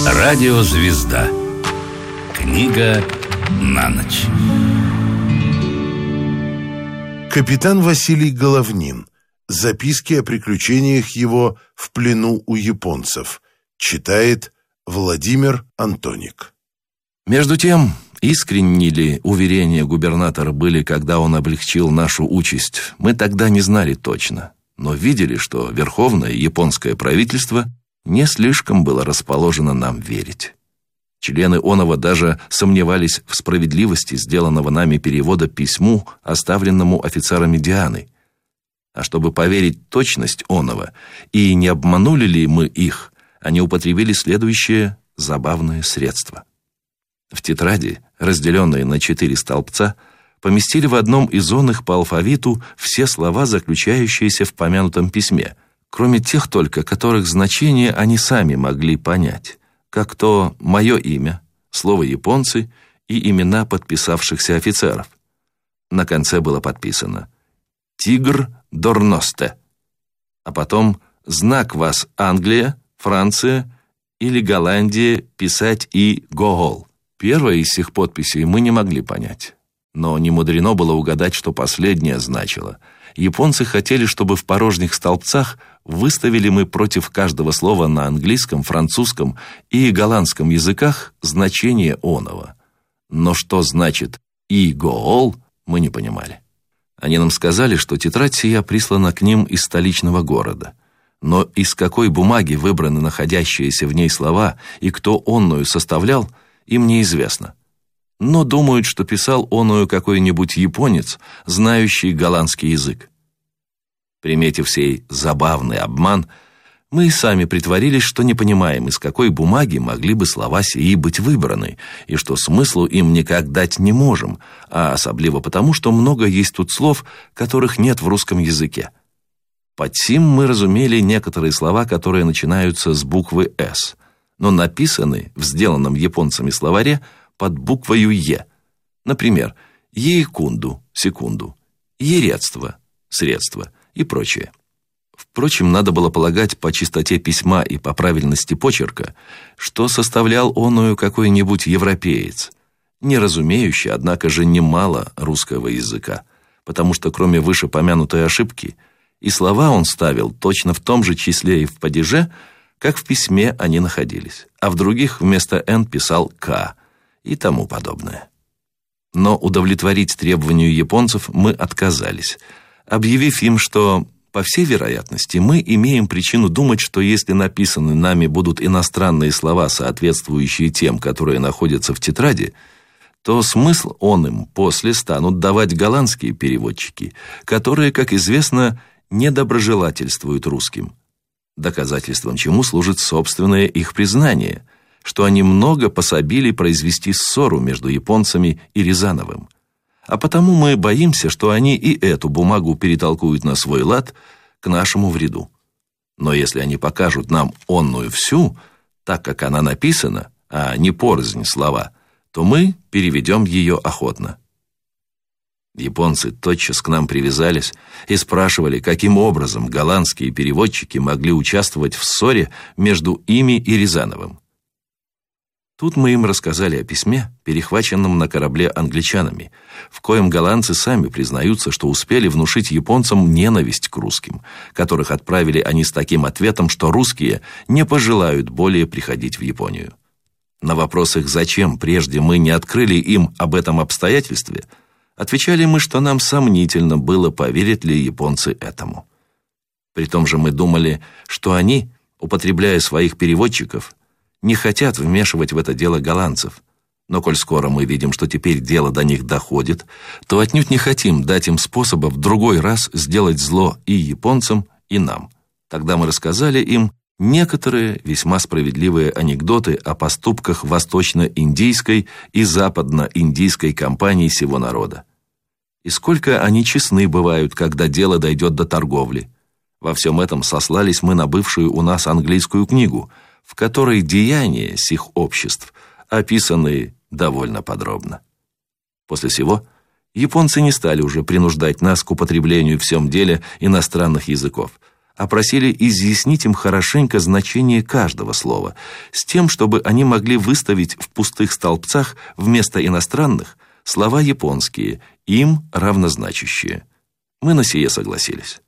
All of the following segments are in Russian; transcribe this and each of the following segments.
Радиозвезда. Книга на ночь. Капитан Василий Головнин. Записки о приключениях его в плену у японцев. Читает Владимир Антоник. Между тем, искренни ли уверения губернатора были, когда он облегчил нашу участь, мы тогда не знали точно, но видели, что верховное японское правительство не слишком было расположено нам верить. Члены оного даже сомневались в справедливости сделанного нами перевода письму, оставленному офицерами Дианы. А чтобы поверить точность оного, и не обманули ли мы их, они употребили следующее забавное средство. В тетради, разделенные на 4 столбца, поместили в одном из оных по алфавиту все слова, заключающиеся в помянутом письме, кроме тех только, которых значение они сами могли понять, как то мое имя, слово «японцы» и имена подписавшихся офицеров. На конце было подписано «Тигр Дорносте», а потом знак вас Англия, Франция или Голландия писать и Гогол. Первое из сих подписей мы не могли понять, но не мудрено было угадать, что последнее значило. Японцы хотели, чтобы в порожних столбцах выставили мы против каждого слова на английском, французском и голландском языках значение оного. Но что значит «и гоол», мы не понимали. Они нам сказали, что тетрадь сия прислана к ним из столичного города. Но из какой бумаги выбраны находящиеся в ней слова и кто онную составлял, им неизвестно. Но думают, что писал оную какой-нибудь японец, знающий голландский язык. Приметив сей забавный обман, мы и сами притворились, что не понимаем, из какой бумаги могли бы слова сии быть выбраны, и что смыслу им никак дать не можем, а особливо потому, что много есть тут слов, которых нет в русском языке. Под сим мы разумели некоторые слова, которые начинаются с буквы «С», но написаны в сделанном японцами словаре под буквою «Е». Например, «Еекунду» — секунду, «Ерецтво» — средство и прочее. Впрочем, надо было полагать по чистоте письма и по правильности почерка, что составлял оную какой-нибудь европеец, не разумеющий, однако же, немало русского языка, потому что кроме вышепомянутой ошибки и слова он ставил точно в том же числе и в падеже, как в письме они находились, а в других вместо «Н» писал «К» и тому подобное. Но удовлетворить требованию японцев мы отказались, объявив им, что, по всей вероятности, мы имеем причину думать, что если написаны нами будут иностранные слова, соответствующие тем, которые находятся в тетради, то смысл он им после станут давать голландские переводчики, которые, как известно, недоброжелательствуют русским. Доказательством чему служит собственное их признание, что они много пособили произвести ссору между японцами и Рязановым. А потому мы боимся, что они и эту бумагу перетолкуют на свой лад к нашему вреду. Но если они покажут нам онную всю, так как она написана, а не порознь слова, то мы переведем ее охотно. Японцы тотчас к нам привязались и спрашивали, каким образом голландские переводчики могли участвовать в ссоре между ими и Рязановым. Тут мы им рассказали о письме, перехваченном на корабле англичанами, в коем голландцы сами признаются, что успели внушить японцам ненависть к русским, которых отправили они с таким ответом, что русские не пожелают более приходить в Японию. На вопрос их, зачем прежде мы не открыли им об этом обстоятельстве, отвечали мы, что нам сомнительно было, поверят ли японцы этому. При том же мы думали, что они, употребляя своих переводчиков, не хотят вмешивать в это дело голландцев. Но коль скоро мы видим, что теперь дело до них доходит, то отнюдь не хотим дать им способа в другой раз сделать зло и японцам, и нам. Тогда мы рассказали им некоторые весьма справедливые анекдоты о поступках восточно-индийской и западно-индийской компаний сего народа. И сколько они честны бывают, когда дело дойдет до торговли. Во всем этом сослались мы на бывшую у нас английскую книгу, в которой деяния сих обществ описаны довольно подробно. После сего японцы не стали уже принуждать нас к употреблению в всем деле иностранных языков, а просили изъяснить им хорошенько значение каждого слова, с тем, чтобы они могли выставить в пустых столбцах вместо иностранных слова японские, им равнозначащие. Мы на сие согласились.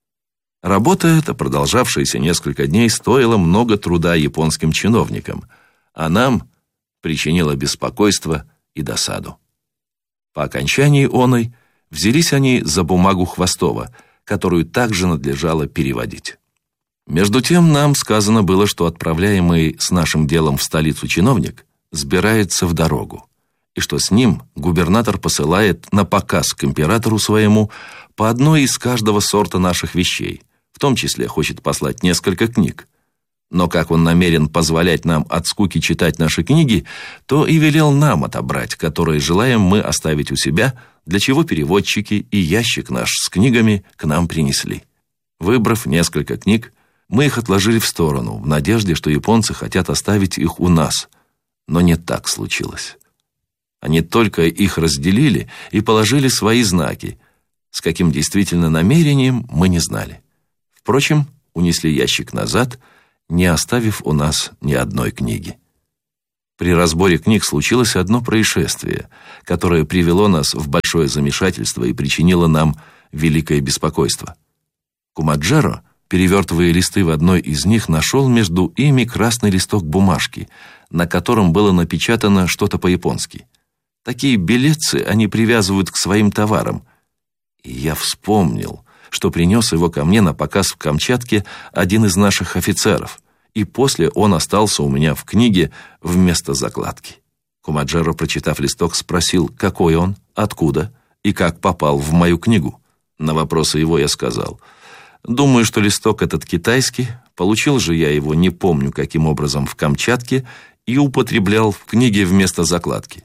Работа эта, продолжавшаяся несколько дней, стоила много труда японским чиновникам, а нам причинила беспокойство и досаду. По окончании оной взялись они за бумагу Хвостова, которую также надлежало переводить. Между тем нам сказано было, что отправляемый с нашим делом в столицу чиновник сбирается в дорогу, и что с ним губернатор посылает на показ к императору своему по одной из каждого сорта наших вещей, в том числе хочет послать несколько книг. Но как он намерен позволять нам от скуки читать наши книги, то и велел нам отобрать, которые желаем мы оставить у себя, для чего переводчики и ящик наш с книгами к нам принесли. Выбрав несколько книг, мы их отложили в сторону, в надежде, что японцы хотят оставить их у нас. Но не так случилось. Они только их разделили и положили свои знаки, с каким действительно намерением мы не знали. Впрочем, унесли ящик назад, не оставив у нас ни одной книги. При разборе книг случилось одно происшествие, которое привело нас в большое замешательство и причинило нам великое беспокойство. Кумаджаро, перевертывая листы в одной из них, нашел между ими красный листок бумажки, на котором было напечатано что-то по-японски. Такие белецы они привязывают к своим товарам. И я вспомнил, что принес его ко мне на показ в Камчатке один из наших офицеров, и после он остался у меня в книге вместо закладки. Кумаджаро, прочитав листок, спросил, какой он, откуда и как попал в мою книгу. На вопросы его я сказал: думаю, что листок этот китайский, получил же я его не помню каким образом в Камчатке и употреблял в книге вместо закладки.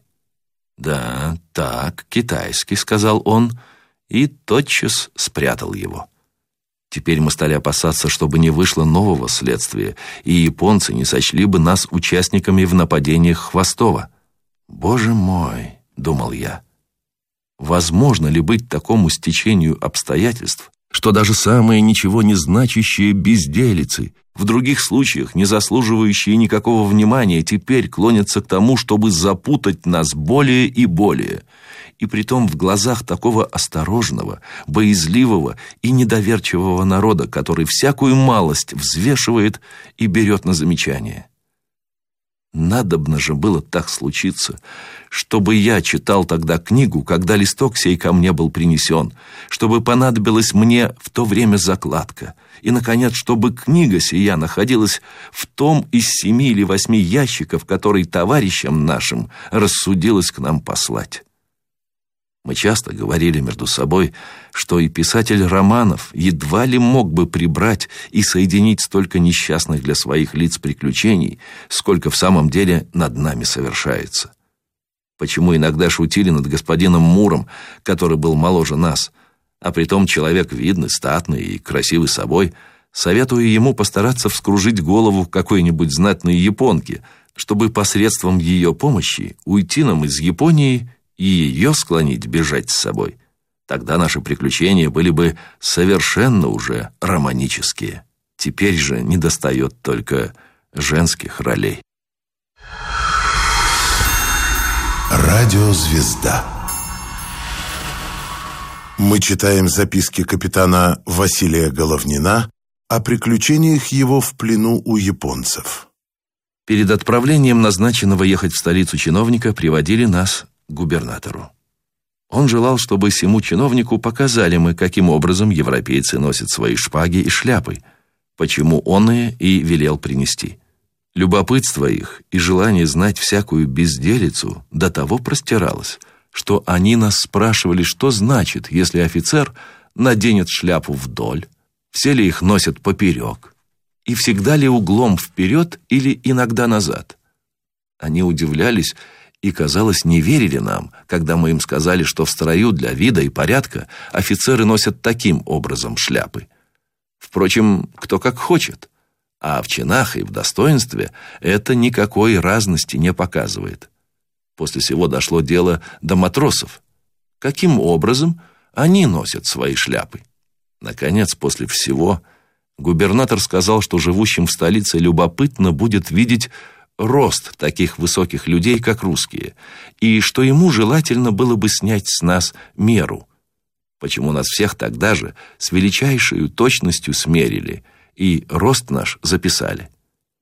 «Да, так, китайский», — сказал он, и тотчас спрятал его. Теперь мы стали опасаться, чтобы не вышло нового следствия, и японцы не сочли бы нас участниками в нападениях Хвостова. «Боже мой», — думал я, — «возможно ли быть такому стечению обстоятельств, что даже самые ничего не значащие безделицы, в других случаях не заслуживающие никакого внимания, теперь клонятся к тому, чтобы запутать нас более и более, и притом в глазах такого осторожного, боязливого и недоверчивого народа, который всякую малость взвешивает и берет на замечание? Надобно же было так случиться, чтобы я читал тогда книгу, когда листок сей ко мне был принесен, чтобы понадобилась мне в то время закладка, и, наконец, чтобы книга сия находилась в том из 7 или 8 ящиков, который товарищам нашим рассудилось к нам послать. Мы часто говорили между собой, что и писатель романов едва ли мог бы прибрать и соединить столько несчастных для своих лиц приключений, сколько в самом деле над нами совершается. Почему иногда шутили над господином Муром, который был моложе нас, а притом человек видный, статный и красивый собой, советуя ему постараться вскружить голову какой-нибудь знатной японке, чтобы посредством ее помощи уйти нам из Японии и ее склонить бежать с собой. Тогда наши приключения были бы совершенно уже романические. Теперь же недостает только женских ролей. Радиозвезда. Мы читаем записки капитана Василия Головнина о приключениях его в плену у японцев. Перед отправлением назначенного ехать в столицу чиновника приводили нас к губернатору. Он желал, чтобы сему чиновнику показали мы, каким образом европейцы носят свои шпаги и шляпы, почему оные и велел принести. Любопытство их и желание знать всякую безделицу до того простиралось, что они нас спрашивали, что значит, если офицер наденет шляпу вдоль, все ли их носят поперек, и всегда ли углом вперед или иногда назад. Они удивлялись и, казалось, не верили нам, когда мы им сказали, что в строю для вида и порядка офицеры носят таким образом шляпы. Впрочем, кто как хочет, а в чинах и в достоинстве это никакой разности не показывает. После сего дошло дело до матросов. Каким образом они носят свои шляпы? Наконец, после всего, Губернатор сказал, что живущим в столице любопытно будет видеть рост таких высоких людей, как русские, и что ему желательно было бы снять с нас меру, почему нас всех тогда же с величайшей точностью смерили и рост наш записали.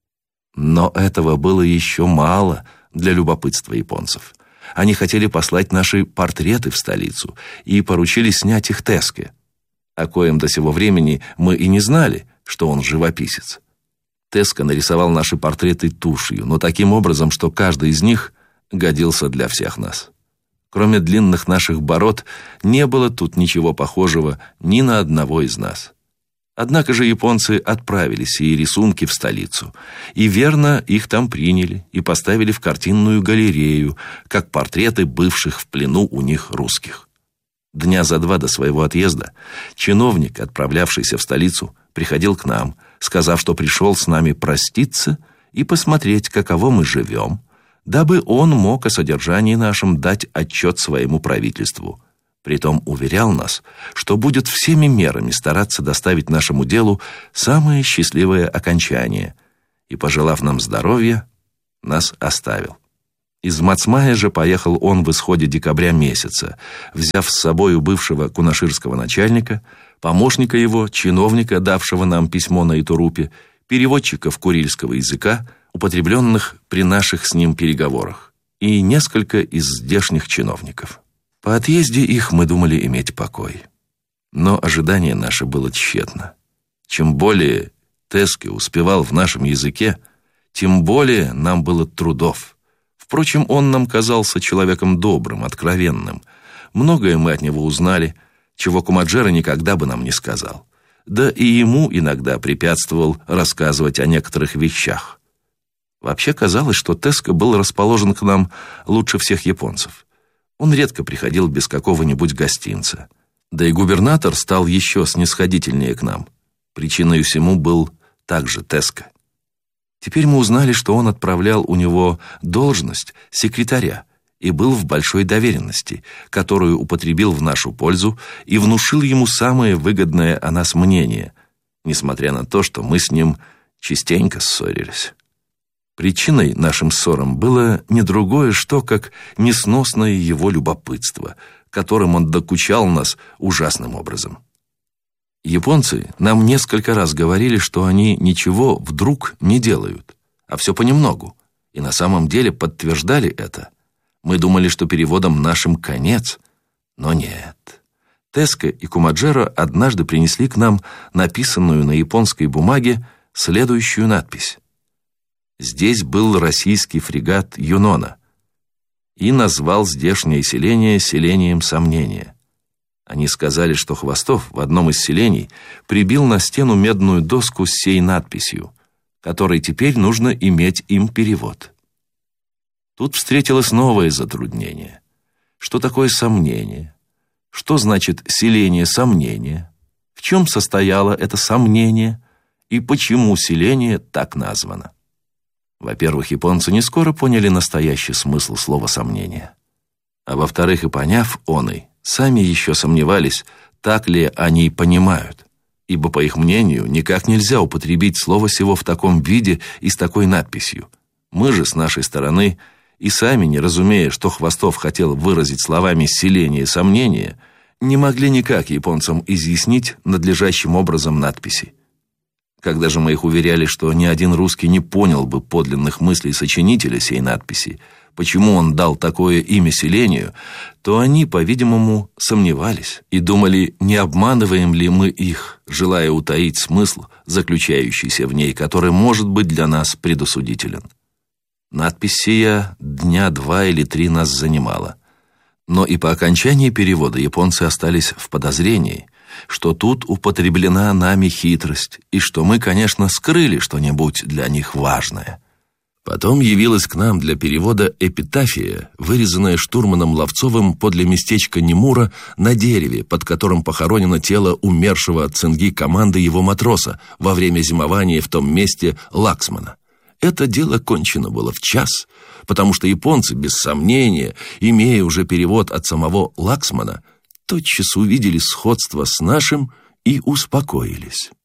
Но этого было еще мало для любопытства японцев. Они хотели послать наши портреты в столицу и поручили снять их Теске, о коем до сего времени мы и не знали, что он живописец. Теска нарисовал наши портреты тушью, но таким образом, что каждый из них годился для всех нас. Кроме длинных наших бород, не было тут ничего похожего ни на одного из нас. Однако же японцы отправили сии рисунки в столицу, и верно их там приняли и поставили в картинную галерею, как портреты бывших в плену у них русских. Дня за два до своего отъезда чиновник, отправлявшийся в столицу, приходил к нам, сказав, что пришел с нами проститься и посмотреть, каково мы живем, дабы он мог о содержании нашем дать отчет своему правительству. Притом уверял нас, что будет всеми мерами стараться доставить нашему делу самое счастливое окончание, и, пожелав нам здоровья, нас оставил. Из Мацмая же поехал он в исходе декабря месяца, взяв с собою бывшего кунаширского начальника, помощника его, чиновника, давшего нам письмо на Итурупе, переводчиков курильского языка, употребленных при наших с ним переговорах, и несколько из здешних чиновников. По отъезде их мы думали иметь покой. Но ожидание наше было тщетно. Чем более Теске успевал в нашем языке, тем более нам было трудов. Впрочем, он нам казался человеком добрым, откровенным. Многое мы от него узнали, чего Кумаджера никогда бы нам не сказал. Да и ему иногда препятствовал рассказывать о некоторых вещах. Вообще казалось, что Теске был расположен к нам лучше всех японцев. Он редко приходил без какого-нибудь гостинца. Да и губернатор стал еще снисходительнее к нам. Причиной всему был также Теске. Теперь мы узнали, что он отправлял у него должность секретаря и был в большой доверенности, которую употребил в нашу пользу и внушил ему самое выгодное о нас мнение, несмотря на то, что мы с ним частенько ссорились. Причиной нашим ссорам было не другое что, как несносное его любопытство, которым он докучал нас ужасным образом. Японцы нам несколько раз говорили, что они ничего вдруг не делают, а все понемногу, и на самом деле подтверждали это. Мы думали, что переводом нашим конец, но нет. Теске и Кумаджера однажды принесли к нам написанную на японской бумаге следующую надпись. Здесь был российский фрегат «Юнона» и назвал здешнее селение селением Сомнения. Они сказали, что Хвостов в одном из селений прибил на стену медную доску с сей надписью, которой теперь нужно иметь им перевод. Тут встретилось новое затруднение. Что такое сомнение? Что значит селение Сомнения? В чем состояло это сомнение? И почему селение так названо? Во-первых, японцы не скоро поняли настоящий смысл слова «сомнение». А во-вторых, и поняв оный, сами еще сомневались, так ли они понимают, ибо, по их мнению, никак нельзя употребить слово сего в таком виде и с такой надписью. Мы же, с нашей стороны, и сами, не разумея, что Хвостов хотел выразить словами «селение сомнения», не могли никак японцам изъяснить надлежащим образом надписи. Когда же мы их уверяли, что ни один русский не понял бы подлинных мыслей сочинителя сей надписи, почему он дал такое имя селению, то они, по-видимому, сомневались и думали, не обманываем ли мы их, желая утаить смысл, заключающийся в ней, который может быть для нас предосудителен. Надпись сия дня 2 или 3 нас занимала. Но и по окончании перевода японцы остались в подозрении, что тут употреблена нами хитрость, и что мы, конечно, скрыли что-нибудь для них важное. Потом явилась к нам для перевода эпитафия, вырезанная штурманом Ловцовым подле местечка Немура на дереве, под которым похоронено тело умершего от цинги команды его матроса во время зимования в том месте Лаксмана. Это дело кончено было в час, потому что японцы, без сомнения, имея уже перевод от самого Лаксмана, тотчас увидели сходство с нашим и успокоились.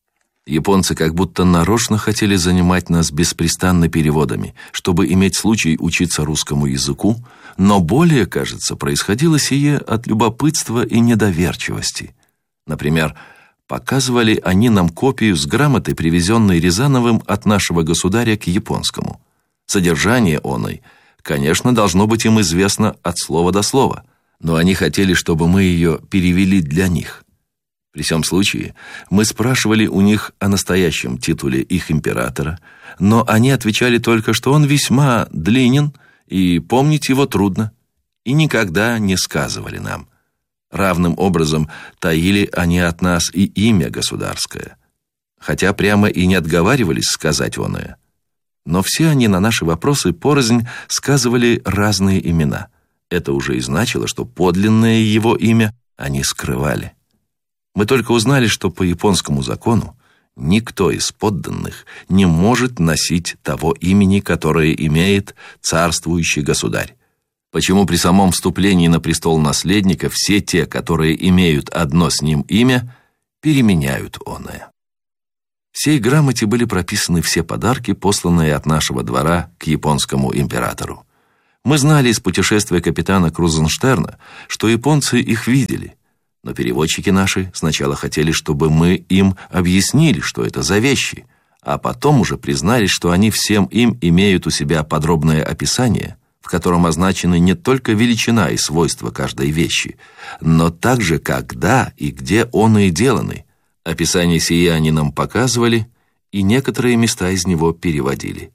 Японцы как будто нарочно хотели занимать нас беспрестанно переводами, чтобы иметь случай учиться русскому языку, но более, кажется, происходило сие от любопытства и недоверчивости. Например, показывали они нам копию с грамотой, привезенной Рязановым от нашего государя к японскому. Содержание оной, конечно, должно быть им известно от слова до слова, но они хотели, чтобы мы ее перевели для них. При всем случае мы спрашивали у них о настоящем титуле их императора, но они отвечали только, что он весьма длинен и помнить его трудно, и никогда не сказывали нам. Равным образом таили они от нас и имя государское, хотя прямо и не отговаривались сказать оное. Но все они на наши вопросы порознь сказывали разные имена. Это уже и значило, что подлинное его имя они скрывали. Мы только узнали, что по японскому закону никто из подданных не может носить того имени, которое имеет царствующий государь. Почему при самом вступлении на престол наследника все те, которые имеют одно с ним имя, переменяют оное. В сей грамоте были прописаны все подарки, посланные от нашего двора к японскому императору. Мы знали из путешествия капитана Крузенштерна, что японцы их видели, но переводчики наши сначала хотели, чтобы мы им объяснили, что это за вещи, а потом уже признались, что они всем им имеют у себя подробное описание, в котором означены не только величина и свойства каждой вещи, но также когда и где оные деланы. Описание сие они нам показывали, и некоторые места из него переводили.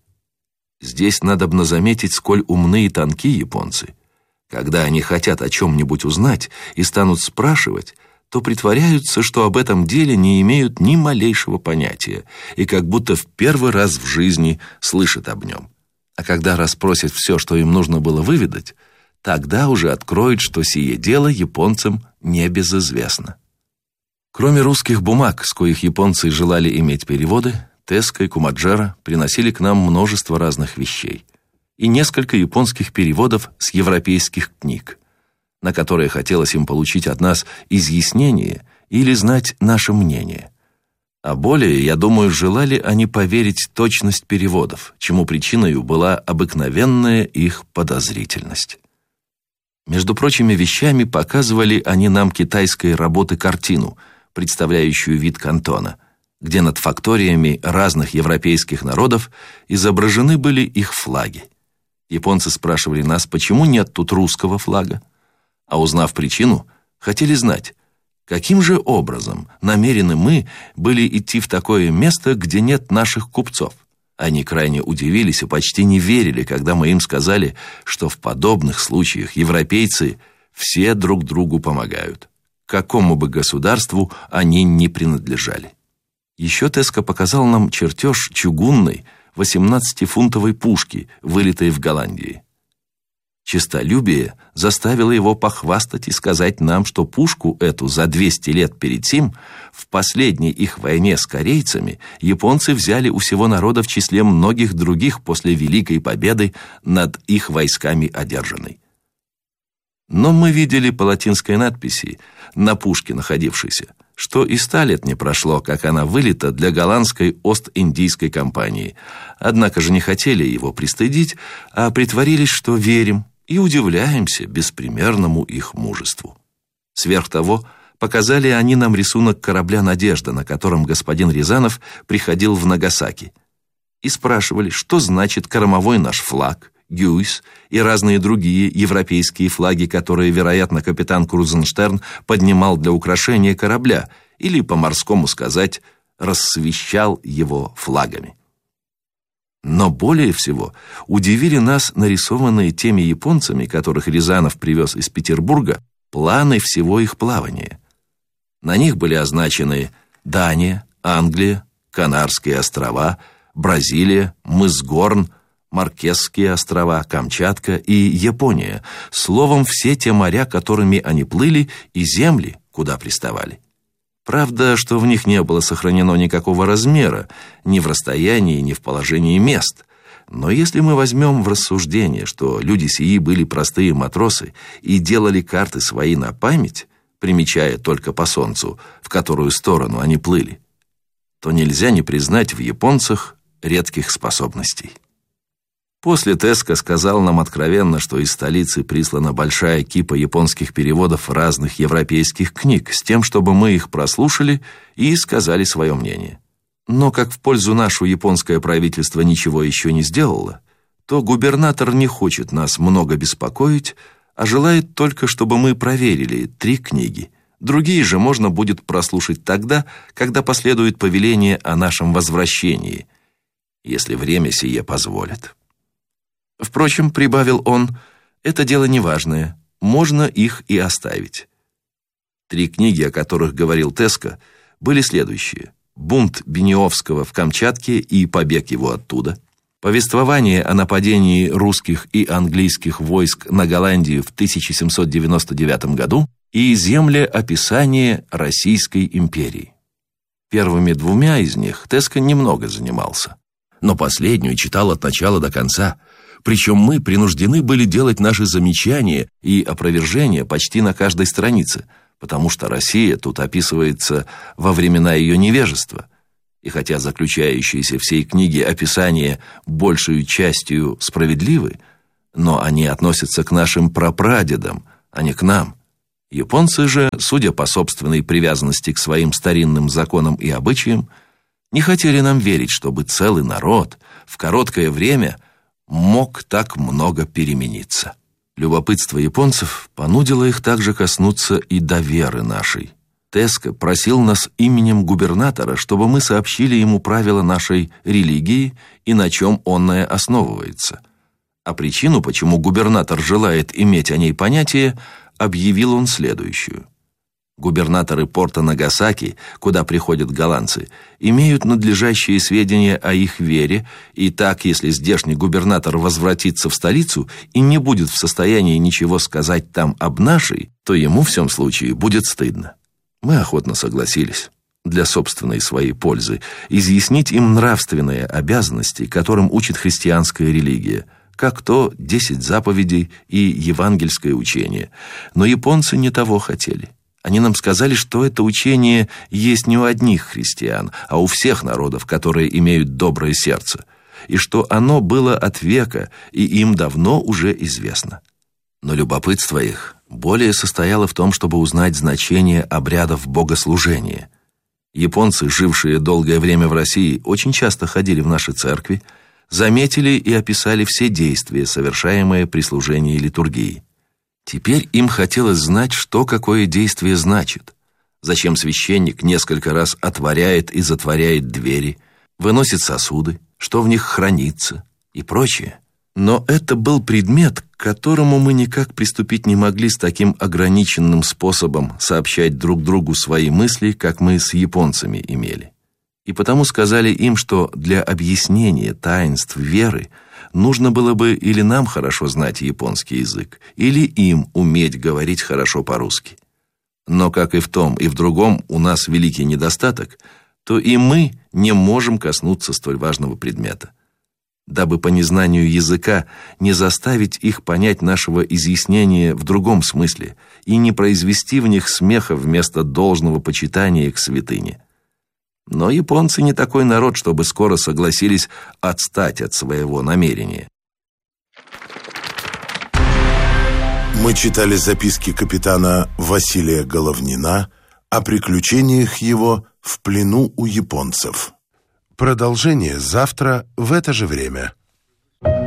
Здесь надобно заметить, сколь умны и тонки японцы. Когда они хотят о чем-нибудь узнать и станут спрашивать, то притворяются, что об этом деле не имеют ни малейшего понятия, и как будто в первый раз в жизни слышат об нем. А когда расспросят все, что им нужно было выведать, тогда уже откроют, что сие дело японцам небезызвестно. Кроме русских бумаг, с коих японцы желали иметь переводы, Теска и Кумаджара приносили к нам множество разных вещей и несколько японских переводов с европейских книг, на которые хотелось им получить от нас изъяснение или знать наше мнение. А более, я думаю, желали они поверить в точность переводов, чему причиной была обыкновенная их подозрительность. Между прочими вещами показывали они нам китайской работы картину, представляющую вид кантона, где над факториями разных европейских народов изображены были их флаги. Японцы спрашивали нас, почему нет тут русского флага, а узнав причину, хотели знать, каким же образом намерены мы были идти в такое место, где нет наших купцов. Они крайне удивились и почти не верили, когда мы им сказали, что в подобных случаях европейцы все друг другу помогают, к какому бы государству они ни принадлежали. Еще Теска показал нам чертеж чугунной 18-фунтовой пушки, вылитой в Голландии. Честолюбие заставило его похвастать и сказать нам, что пушку эту за 200 лет перед сим, в последней их войне с корейцами, японцы взяли у всего народа в числе многих других после Великой Победы над их войсками одержанной. Но мы видели по латинской надписи на пушке находившейся, что и 100 лет не прошло, как она вылита для голландской Ост-Индийской компании. Однако же не хотели его пристыдить, а притворились, что верим, и удивляемся беспримерному их мужеству. Сверх того, показали они нам рисунок корабля «Надежда», на котором господин Рязанов приходил в Нагасаки, и спрашивали, что значит кормовой наш флаг, гюйс и разные другие европейские флаги, которые, вероятно, капитан Крузенштерн поднимал для украшения корабля или, по-морскому сказать, рассвещал его флагами. Но более всего удивили нас нарисованные теми японцами, которых Рязанов привез из Петербурга, планы всего их плавания. На них были означены Дания, Англия, Канарские острова, Бразилия, мыс Горн, Маркесские острова, Камчатка и Япония, словом, все те моря, которыми они плыли, и земли, куда приставали. Правда, что в них не было сохранено никакого размера, ни в расстоянии, ни в положении мест. Но если мы возьмем в рассуждение, что люди сии были простые матросы и делали карты свои на память, примечая только по солнцу, в которую сторону они плыли, то нельзя не признать в японцах редких способностей. После Теска сказал нам откровенно, что из столицы прислана большая кипа японских переводов разных европейских книг, с тем, чтобы мы их прослушали и сказали свое мнение. Но как в пользу нашу японское правительство ничего еще не сделало, то губернатор не хочет нас много беспокоить, а желает только, чтобы мы проверили 3 книги. Другие же можно будет прослушать тогда, когда последует повеление о нашем возвращении, если время сие позволит. Впрочем, прибавил он, это дело неважное, можно их и оставить. 3 книги, о которых говорил Теска, были следующие: «Бунт Бениовского в Камчатке и побег его оттуда», «Повествование о нападении русских и английских войск на Голландию в 1799 году» и «Землеописание Российской империи». Первыми 2 из них Теска немного занимался, но последнюю читал от начала до конца, причем мы принуждены были делать наши замечания и опровержения почти на каждой странице, потому что Россия тут описывается во времена ее невежества, и хотя заключающиеся в сей книге описания большей частью справедливы, но они относятся к нашим прапрадедам, а не к нам. Японцы же, судя по собственной привязанности к своим старинным законам и обычаям, не хотели нам верить, чтобы целый народ в короткое время мог так много перемениться. Любопытство японцев понудило их также коснуться и доверы нашей. Теска просил нас именем губернатора, чтобы мы сообщили ему правила нашей религии и на чем онная основывается. А причину, почему губернатор желает иметь о ней понятие, объявил он следующую. Губернаторы порта Нагасаки, куда приходят голландцы, имеют надлежащие сведения о их вере, и так, если здешний губернатор возвратится в столицу и не будет в состоянии ничего сказать там об нашей, то ему в всем случае будет стыдно. Мы охотно согласились, для собственной своей пользы, изъяснить им нравственные обязанности, которым учит христианская религия, как то 10 заповедей и евангельское учение. Но японцы не того хотели. Они нам сказали, что это учение есть не у одних христиан, а у всех народов, которые имеют доброе сердце, и что оно было от века, и им давно уже известно. Но любопытство их более состояло в том, чтобы узнать значение обрядов богослужения. Японцы, жившие долгое время в России, очень часто ходили в наши церкви, заметили и описали все действия, совершаемые при служении литургии. Теперь им хотелось знать, что какое действие значит, зачем священник несколько раз отворяет и затворяет двери, выносит сосуды, что в них хранится и прочее. Но это был предмет, к которому мы никак приступить не могли с таким ограниченным способом сообщать друг другу свои мысли, как мы с японцами имели. И потому сказали им, что для объяснения таинств веры нужно было бы или нам хорошо знать японский язык, или им уметь говорить хорошо по-русски. Но как и в том, и в другом у нас великий недостаток, то и мы не можем коснуться столь важного предмета. Дабы по незнанию языка не заставить их понять нашего изъяснения в другом смысле и не произвести в них смеха вместо должного почитания к святыне. Но японцы не такой народ, чтобы скоро согласились отстать от своего намерения. Мы читали записки капитана Василия Головнина о приключениях его в плену у японцев. Продолжение завтра в это же время.